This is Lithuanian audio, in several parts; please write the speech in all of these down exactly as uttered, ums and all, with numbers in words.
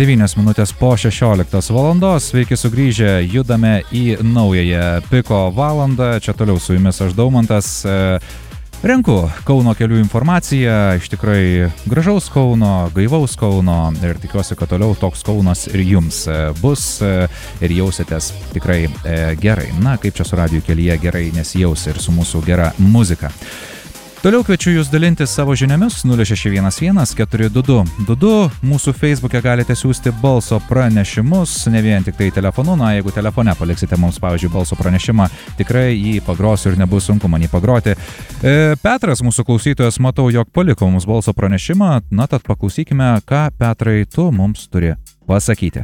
devynios minutės po šešioliktos valandos. Sveiki sugrįžę, judame į naująją piko valandą. Čia toliau su jumis aš Daumantas. Renku Kauno kelių informaciją, iš tikrai gražaus Kauno, gaivaus Kauno ir tikiuosi, kad toliau toks Kaunas ir jums bus ir jausitės tikrai gerai. Na, kaip čia su radijų kelyje gerai nesijaus ir su mūsų gera muzika. Toliau kviečiu jūs dalintis savo žiniomis nulis šeši vienas vienas keturi du du du du. Mūsų Facebook'e galite siųsti balso pranešimus, ne vien tik tai telefonu. Na, jeigu telefone paliksite mums, pavyzdžiui, balso pranešimą, tikrai jį pagrosiu ir nebus sunku man jį pagroti. E, Petras, mūsų klausytojas, matau, jog paliko mums balso pranešimą. Na, tad paklausykime, ką, Petrai, tu mums turi pasakyti.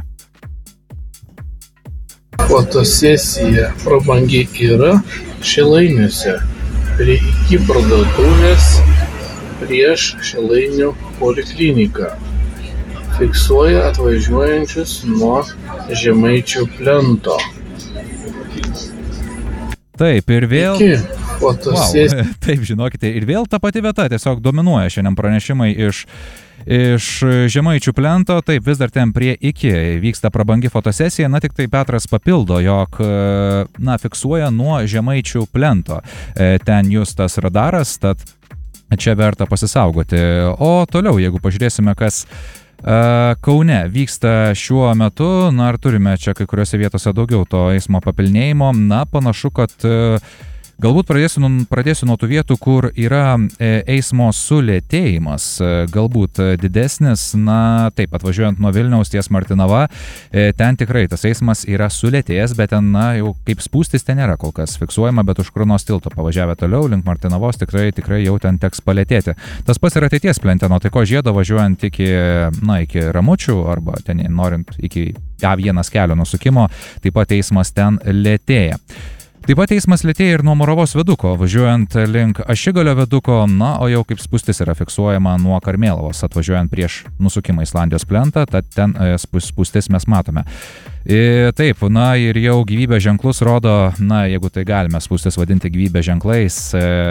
Fotosesija prabangi yra Šilainiuose. Prie iki parduotuvės prieš Šilainių polikliniką. Fiksuoja atvažiuojančius nuo Žemaičių plento. Taip, ir vėl... Iki fotosesija. Wow. Taip, žinokite, ir vėl ta pati vieta tiesiog dominuoja šiandien pranešimai iš... Iš Žemaičių plento, taip, vis dar ten prie iki vyksta prabangi fotosesija, na tik tai Petras papildo, jog, na, fiksuoja nuo Žemaičių plento. Ten jūs tas radaras, tad čia verta pasisaugoti. O toliau, jeigu pažiūrėsime, kas Kaune vyksta šiuo metu, na, ar turime čia kai kuriuose vietose daugiau to eismo papilnėjimo, na, panašu, kad... Galbūt pradėsiu, pradėsiu nuo tų vietų, kur yra eismo sulėtėjimas, galbūt didesnis, na taip, atvažiuojant nuo Vilniaus ties Martinava, ten tikrai tas eismas yra sulėtėjęs, bet ten, na, jau kaip spūstis ten nėra kol kas fiksuojama, bet už Kronos tilto pavažiavę toliau link Martinavos tikrai, tikrai jau ten teks palėtėti. Tas pats yra ateities plente, nuo Taikos žiedo važiuojant iki, na, iki Ramučių arba ten norint iki A vienas kelio nusukimo, taip pat eismas ten lėtėja. Taip pat eismas lėtėja ir nuo Moravos viaduko, važiuojant link Ašigalio viaduko, na, o jau kaip spūstis yra fiksuojama nuo Karmėlavos, atvažiuojant prieš nusukimą Islandijos plentą, tad ten spūstis mes matome. Ir taip, na, ir jau gyvybės ženklus rodo, na, jeigu tai galime spūstis vadinti gyvybės ženklais,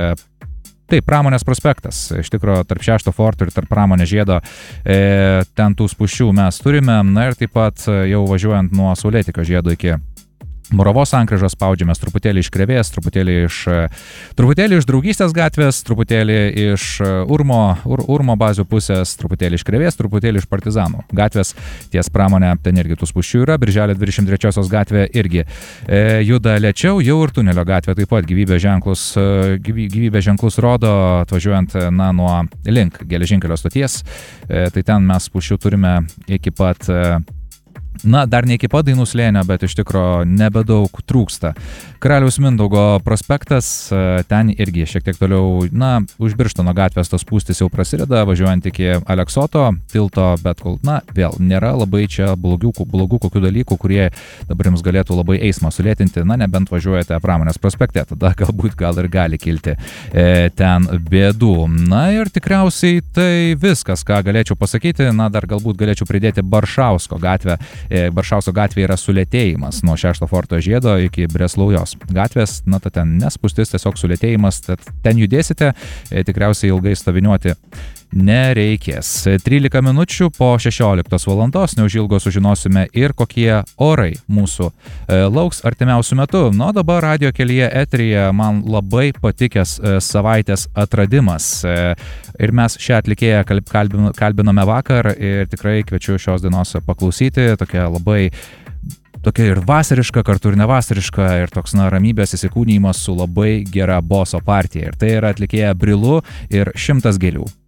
taip, Pramonės prospektas, iš tikrųjų tarp šešto forto ir tarp Pramonės žiedo, e, ten tų spūsčių mes turime, na ir taip pat jau važiuojant nuo Saulėtekio žiedo iki Moravos sankryžos spaudžiamės truputėlį iš Krėvės, truputėlį iš, truputėlį iš Draugystės gatvės, truputėlį iš Urmo, Ur, Urmo bazių pusės, truputėlį iš Krėvės, truputėlį iš Partizanų gatvės, ties Pramonė, ten irgi tų spūsčių yra, Birželio dvidešimt trečiosios gatvė irgi e, juda lėčiau, jau ir Tunelio gatvė taip pat gyvybės ženklus, gyvy, gyvybės ženklus rodo, atvažiuojant, na, nuo link geležinkelio stoties, e, tai ten mes spūsčių turime iki pat... E, Na, dar ne iki pat Dainų slėnio, bet iš tikro nebedaug trūksta. Karaliaus Mindaugo prospektas, ten irgi šiek tiek toliau, na, už Birštono gatvės tos spūstys jau prasideda, važiuojant iki Aleksoto tilto, bet kol, na, vėl nėra labai čia blogių, blogų kokių dalykų, kurie dabar jums galėtų labai eismą sulėtinti, na, nebent važiuojate Pramonės prospekte, tada galbūt gal ir gali kilti e, ten bėdų. Na ir tikriausiai tai viskas, ką galėčiau pasakyti, na, dar galbūt galėčiau pridėti Baršausko gatvę. Baršausko gatvė yra sulėtėjimas nuo šešto forto žiedo iki Breslaujos gatvės, na, tai ten nespūstis, tiesiog sulėtėjimas, tad ten judėsite, tikriausiai ilgai stoviniuoti nereikės. trylika minučių po šešioliktos valandos, neužilgo sužinosime ir kokie orai mūsų e, lauks artimiausių metų. Nu, dabar radio kelyje eteryje man labai patikęs e, savaitės atradimas. E, ir mes šią atlikėją kalbin, kalbinome vakar ir tikrai kviečiu šios dienos paklausyti. Tokia labai tokia ir vasariška, kartu ir nevasariška, ir toks, na, ramybės įsikūnijimas su labai gera boso partija. Ir tai yra atlikėja Brilu ir Šimtas gėlių.